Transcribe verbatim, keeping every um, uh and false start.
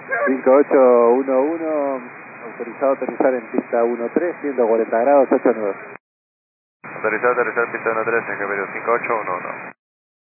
cinco ocho uno uno, autorizado a aterrizar en pista uno tres, ciento cuarenta grados, ocho nueve. Autorizado a aterrizar pista uno tres, Ejecutive cinco ocho uno uno.